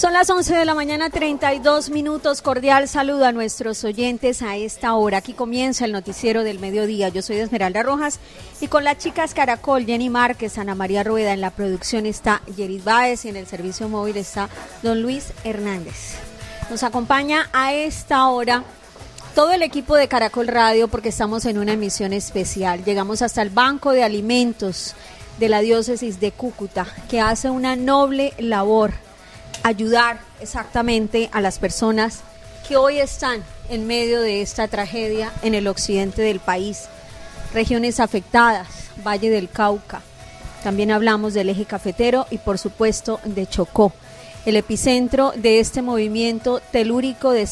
Son las 11 de la mañana, 32 minutos. Cordial saludo a nuestros oyentes a esta hora. Aquí comienza el noticiero del mediodía. Yo soy Esmeralda Rojas y con las chicas Caracol, Jenny Márquez, Ana María Rueda. En la producción está Yeris Báez y en el servicio móvil está don Luis Hernández. Nos acompaña a esta hora todo el equipo de Caracol Radio porque estamos en una emisión especial. Llegamos hasta el Banco de Alimentos de la Diócesis de Cúcuta, que hace una noble labor, ayudar exactamente a las personas que hoy están en medio de esta tragedia en el occidente del país, regiones afectadas, Valle del Cauca. También hablamos del eje cafetero y por supuesto de Chocó, el epicentro de este movimiento telúrico de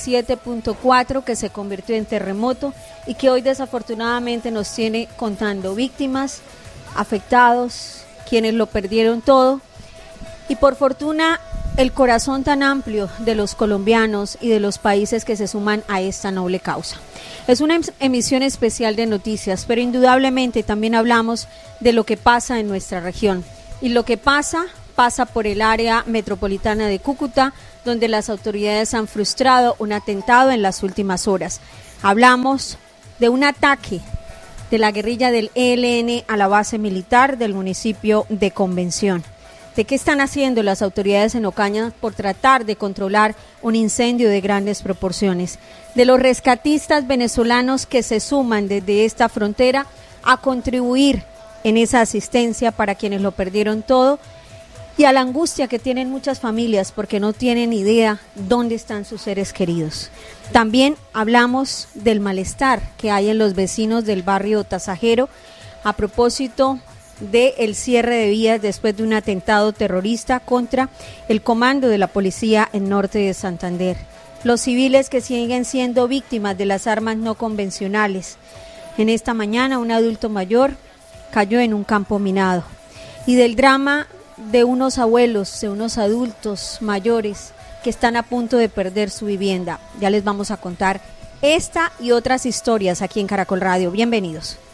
7.4 que se convirtió en terremoto y que hoy desafortunadamente nos tiene contando víctimas, afectados, quienes lo perdieron todo y por fortuna el corazón tan amplio de los colombianos y de los países que se suman a esta noble causa. Es una emisión especial de noticias, pero indudablemente también hablamos de lo que pasa en nuestra región. Y lo que pasa por el área metropolitana de Cúcuta, donde las autoridades han frustrado un atentado en las últimas horas. Hablamos de un ataque de la guerrilla del ELN a la base militar del municipio de Convención. ¿De qué están haciendo las autoridades en Ocaña por tratar de controlar un incendio de grandes proporciones? De los rescatistas venezolanos que se suman desde esta frontera a contribuir en esa asistencia para quienes lo perdieron todo y a la angustia que tienen muchas familias porque no tienen idea dónde están sus seres queridos. También hablamos del malestar que hay en los vecinos del barrio Tasajero a propósito del cierre de vías después de un atentado terrorista contra el comando de la policía en norte de Santander. Los civiles que siguen siendo víctimas de las armas no convencionales. En esta mañana un adulto mayor cayó en un campo minado. Y del drama de unos abuelos, de unos adultos mayores que están a punto de perder su vivienda. Ya les vamos a contar esta y otras historias aquí en Caracol Radio. Bienvenidos.